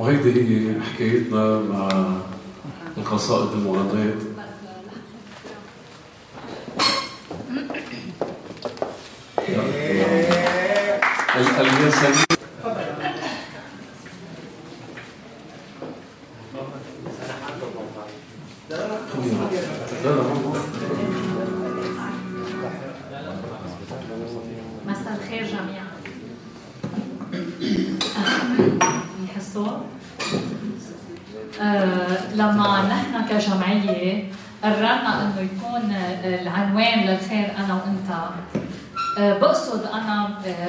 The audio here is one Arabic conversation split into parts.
وهيدي هي حكايتنا مع القصائد المغناة. الياسمين. مساء الخير جميعا. لما نحن كجمعية قررنا انه يكون العنوان للخير انا وانت، بقصد انا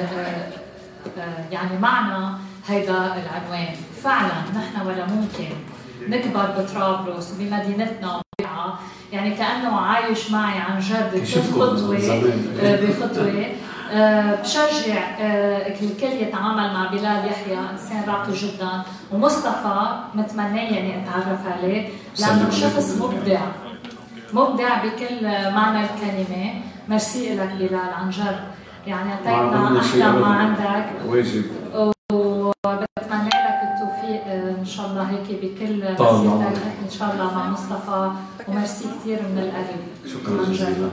يعني معنى هيدا العنوان. فعلا نحن ولا ممكن نكبر بطرابلس وبمدينتنا يعني كأنه عايش معي عن جد خطوة بخطوة. بشجع الكل يتعامل مع بلال يحيى، انسان راقي جدا، ومصطفى متمنيه اني اتعرف عليه لانه شخص مبدع بكل معنى الكلمه. ميرسي لك بلال عن جد، يعني اعطيتنا احلى ما عندك واجب، وبتمنى لك التوفيق ان شاء الله هيك بكل مسيرتك ان شاء الله مع مصطفى، وميرسي كثير من القلب. شكرا جزيلا.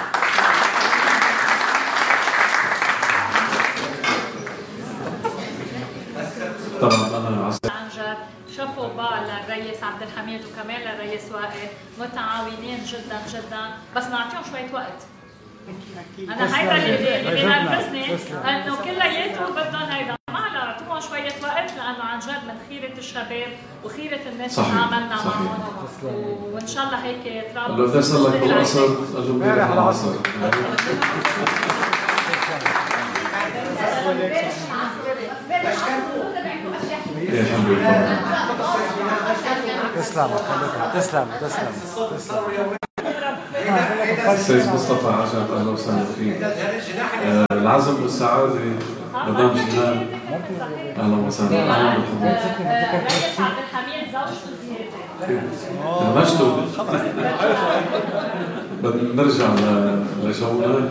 طبعا انا عن جد شابو با للرئيس عبد الحميد وكمان للرئيس وائل، متعاونين جدا جدا، بس نعطيهم شويه وقت. انا هيدا اللي بينرفزني انه كلياتهم بدهم هيدا، ما اعطوهم شويه وقت لانه عن جد من خيره الشباب وخيره الناس اللي عملنا معهم، وان شاء الله هيك طرابلس. لو بدي اسالك بالقصر قال له امبارح العصر يا حبيبي. تسلم تسلم تسلم تسلم. استاذ مصطفى عجب، اهلا وسهلا فيك. العزم والسعاده مدام جنان، اهلا وسهلا. اهلا بحضرتك. الرئيس عبد الحميد زوجته زياده دمجته. بدنا نرجع لجونا.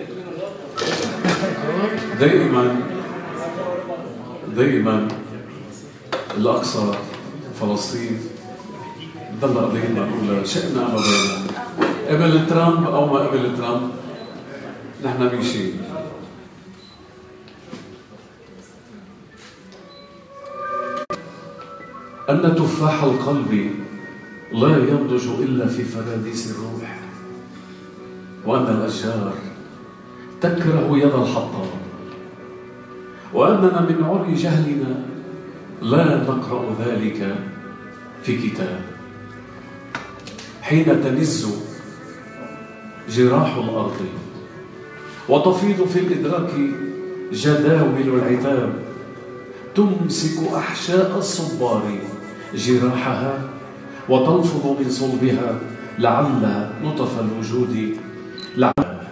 دائما الأقصى فلسطين ضل قضيتنا الأولى، شئنا أم أبينا، قبل ترامب أو ما قبل ترامب نحن ماشيين. أن تفاح القلب لا ينضج إلا في فراديس الروح، وأن الأشجار تكره يد الحطام، وأننا من عري جهلنا لا نقرأ ذلك في كتاب. حين تنز جراح الأرض وتفيض في الإدراك جداول العتاب، تمسك أحشاء الصبار جراحها وتلفظ من صلبها لعل نطف الوجود، لعل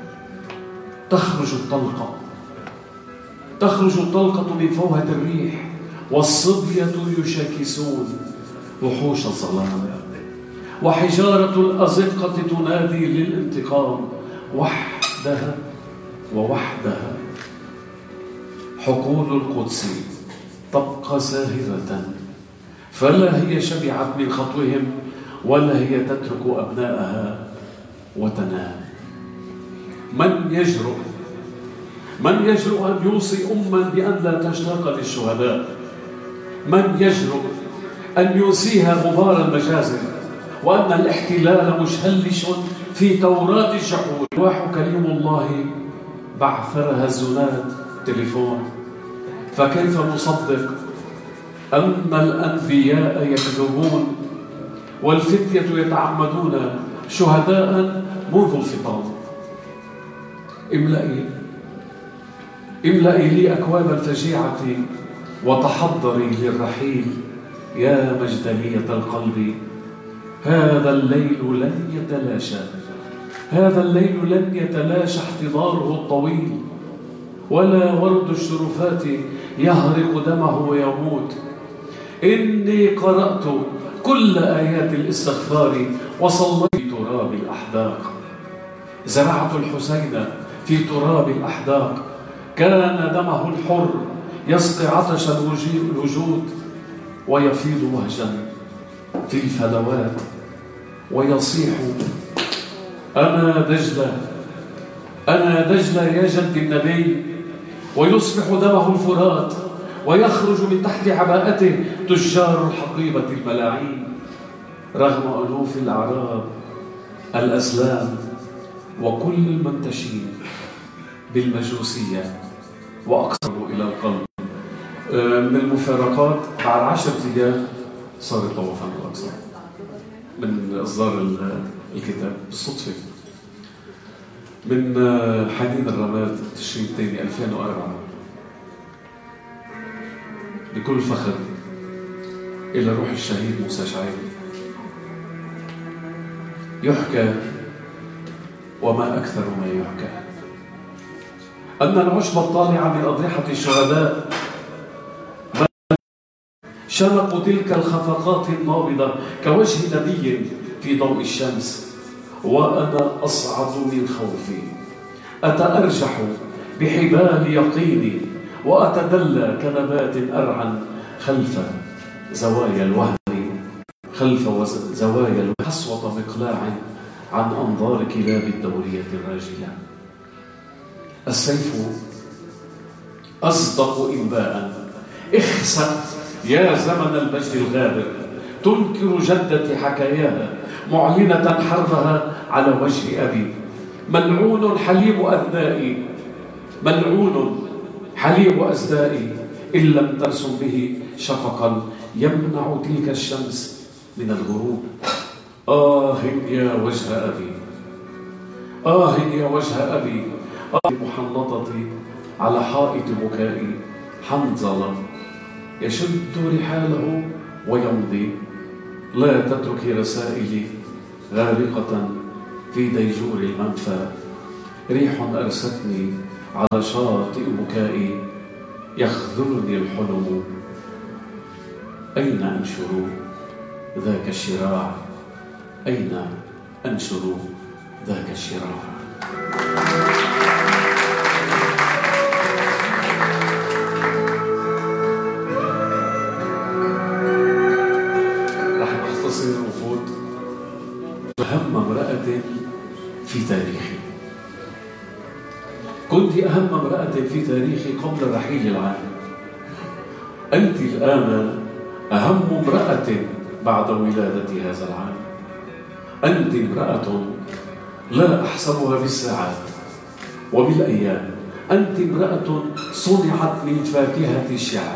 تخرج الطلقة من فوهة الريح، والصبية يشاكسون وحوش الظلام، وحجارة الأزقة تنادي للانتقام وحدها ووحدها. حقول القدس تبقى ساهرة، فلا هي شبعت من خطوهم ولا هي تترك أبنائها وتنام. من يجرؤ أن يوصي أما بأن لا تشتاق للشهداء؟ من يجرؤ أن ينسيها غبار المجازر، وأن الاحتلال مشهلش في توراة الجحود؟ الواح كلم الله بعثرها الزناد تليفون، فكيف نصدق أن الأنبياء يكذبون والفتية يتعمدون شهداء منذ الفطام؟ املئي لي أكواب الفجيعة وتحضري للرحيل يا مجدلية القلب. هذا الليل لن يتلاشى احتضاره الطويل، ولا ورد الشرفات يهرق دمه ويموت. إني قرأت كل آيات الاستغفار وصليت في تراب الأحداق، زرعت الحسين في تراب الأحداق، كان دمه الحر يسقي عطش الوجود. ويفيض وهجا في الفلوات ويصيح: أنا دجلة، أنا دجلة يا جد النبي. ويصبح دمه الفرات، ويخرج من تحت عباءته تجار الحقيبة الملاعين، رغم ألوف الأعراب الأسلام وكل المنتشين بالمجوسية وأقصروا إلى القلب. من المفارقات بعد 10 أيام صار الطوفان الأقصى من إصدار الكتاب بالصدفة من حنين الرماد تشرين الثاني 2004. بكل فخر إلى روح الشهيد موسى شعيب. يحكى وما أكثر ما يحكى أن العشب الطالع من أضرحة الشهداء شنقوا تلك الخفقات النابضة كوجه نبي في ضوء الشمس، وأنا أصعد من خوفي، أتأرجح بحبال يقيني، وأتدلى كنبات أرعن خلف زوايا الوهم، خلف زوايا الوهم، حصوة مقلاع عن أنظار كلاب الدورية الراجلة. السيف أصدق إنباء. اخسأ يا زمن المجد الغابر، تنكر جدتي حكاياها معلنة حربها على وجه أبي. ملعون حليب أذنائي، ملعون حليب أزدائي، إن لم ترسم به شفقا يمنع تلك الشمس من الغروب. آه يا وجه أبي، آه يا وجه أبي، آه محنطتي على حائط بكائي. حنظلة يشد رحاله ويمضي، لا تترك رسائلي غارقة في ديجور المنفى. ريح أرستني على شاطئ بكائي، يخذلني الحلم. أين أنشر ذاك الشراع؟ أين أنشر ذاك الشراع؟ وفوت أهم امرأة في تاريخي. كنت أهم امرأة في تاريخي قبل رحيل العالم. أنت الآن أهم امرأة بعد ولادة هذا العام. أنت امرأة لا أحسبها بالساعات وبالأيام. أنت امرأة صنعت من فاكهة الشعر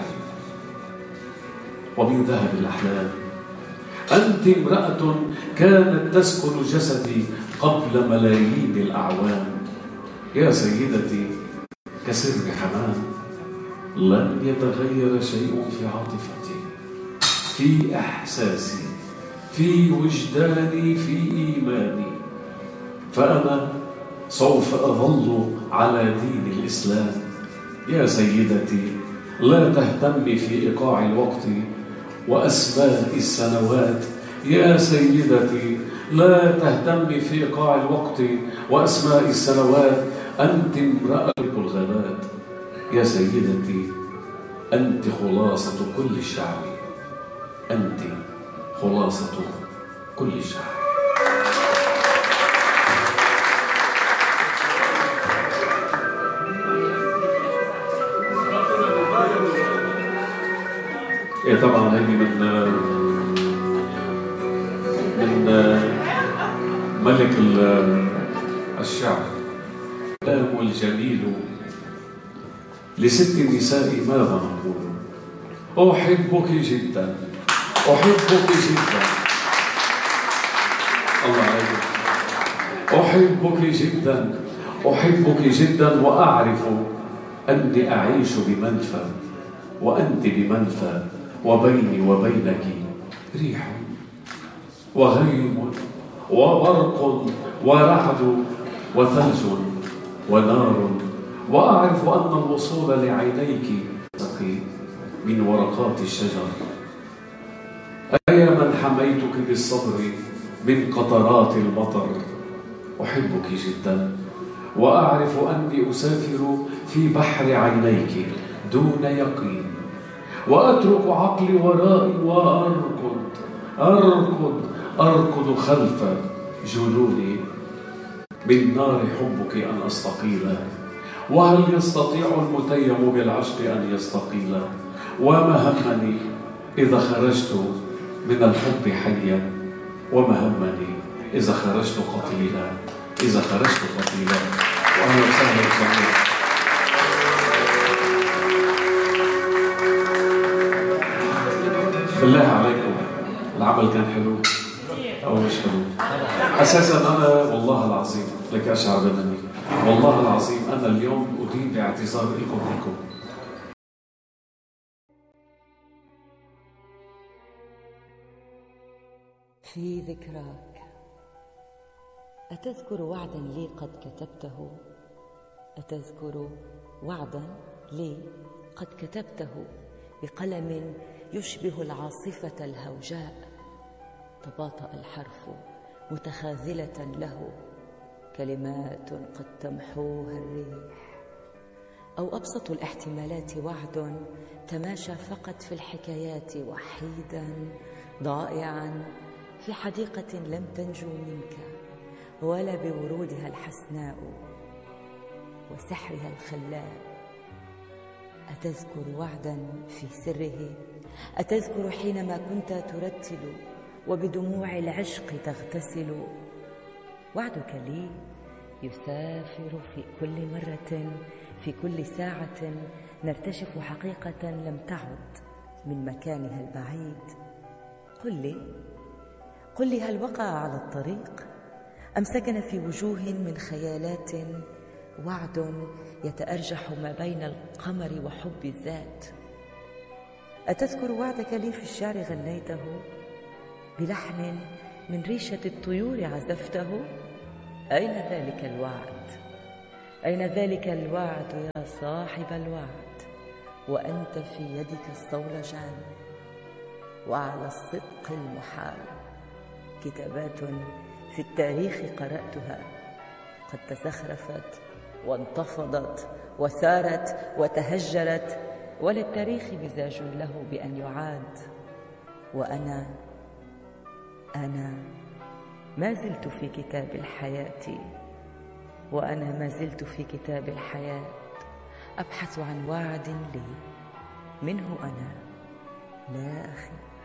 ومن ذهب الأحلام. أنت امرأة كانت تسكن جسدي قبل ملايين الأعوام. يا سيدتي كسر حمام، لن يتغير شيء في عاطفتي، في إحساسي، في وجداني، في إيماني. فأنا سوف أظل على دين الإسلام. يا سيدتي لا تهتمي في إيقاع الوقت وأسماء السنوات. يا سيدتي لا تهتمي في إيقاع الوقت وأسماء السنوات. أنت امرأة الغابات. يا سيدتي أنت خلاصة كل الشعب. أنت خلاصة كل الشعب. طبعا هذه من ملك الشعر. الكلام الجميل لست النساء ماذا نقول؟ أحبك جدا، أحبك جدا، الله عليك، أحبك جدا، أحبك جدا، وأعرف أني أعيش بمنفى وأنت بمنفى، وبيني وبينك ريح وغيم وبرق ورعد وثلج ونار. وأعرف أن الوصول لعينيك من ورقات الشجر. أيا من حميتك بالصبر من قطرات المطر. أحبك جدا، وأعرف أني أسافر في بحر عينيك دون يقين، وأترك عقلي ورائي أركض خلف جنوني. من نار حبك أن أستقيل، وهل يستطيع المتيم بالعشق أن يستقيل؟ وما همني إذا خرجت من الحب حيا، وما همني إذا خرجت قتيلا. وأهلا وسهلا بكم. بالله عليكم، العمل كان حلو أو مش حلو؟ أساسا أنا والله العظيم لك أشعر بأنني والله العظيم أنا اليوم أدين باعتذار لكم. في ذكراك أتذكر وعدا لي قد كتبته؟ أتذكر وعدا لي قد كتبته بقلم يشبه العاصفة الهوجاء؟ تباطأ الحرف متخاذلة له، كلمات قد تمحوها الريح. أو أبسط الاحتمالات وعد تماشى فقط في الحكايات وحيدا ضائعا في حديقة لم تنجو منك ولا بورودها الحسناء وسحرها الخلاب. أتذكر وعدا في سره؟ أتذكر حينما كنت ترتل وبدموع العشق تغتسل؟ وعدك لي يسافر في كل مرة، في كل ساعة نرتشف حقيقة لم تعد من مكانها البعيد. قل لي هل وقع على الطريق أم سكن في وجوه من خيالات وعد يتأرجح ما بين القمر وحب الذات؟ أتذكر وعدك لي في الشعر غنيته بلحن من ريشة الطيور عزفته؟ أين ذلك الوعد؟ أين ذلك الوعد يا صاحب الوعد وأنت في يدك الصولجان؟ وعلى الصدق المحال كتابات في التاريخ قرأتها قد تزخرفت وانتفضت وثارت وتهجرت، وللتاريخ مزاج له بأن يعاد. وأنا ما زلت في كتاب الحياة، وأنا ما زلت في كتاب الحياة أبحث عن وعد لي منه أنا لا أخي.